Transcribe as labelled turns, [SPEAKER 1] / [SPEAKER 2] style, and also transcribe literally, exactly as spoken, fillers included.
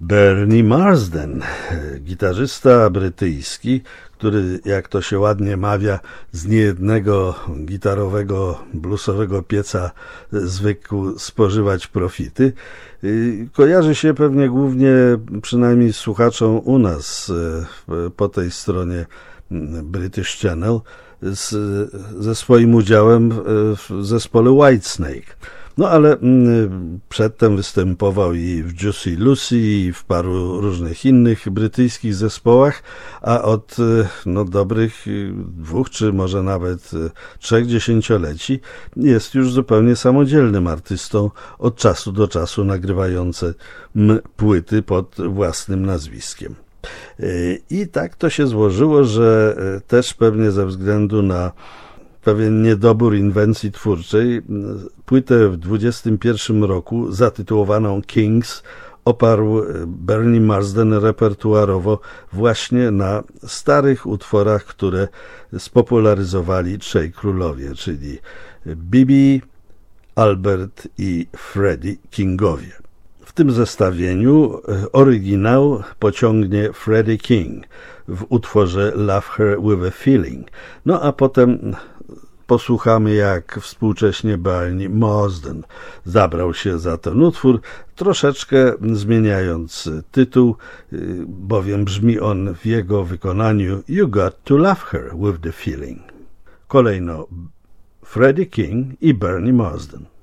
[SPEAKER 1] Bernie Marsden, gitarzysta brytyjski, który, jak to się ładnie mawia, z niejednego gitarowego, bluesowego pieca zwykł spożywać profity. Kojarzy się pewnie głównie, przynajmniej słuchaczom u nas po tej stronie British Channel, z, ze swoim udziałem w zespole Whitesnake. No ale przedtem występował i w Juicy Lucy, i w paru różnych innych brytyjskich zespołach, a od no, dobrych dwóch, czy może nawet trzech dziesięcioleci jest już zupełnie samodzielnym artystą, od czasu do czasu nagrywającym płyty pod własnym nazwiskiem. I tak to się złożyło, że też pewnie ze względu na pewien niedobór inwencji twórczej, płytę w dwudziestym pierwszym roku zatytułowaną Kings oparł Bernie Marsden repertuarowo właśnie na starych utworach, które spopularyzowali trzej królowie, czyli Bibi, Albert i Freddie Kingowie. W tym zestawieniu oryginał pociągnie Freddie King w utworze Love Her With A Feeling. No a potem posłuchamy, jak współcześnie Bernie Marsden zabrał się za ten utwór, troszeczkę zmieniając tytuł, bowiem brzmi on w jego wykonaniu You Got To Love Her With The Feeling. Kolejno Freddie King i Bernie Marsden.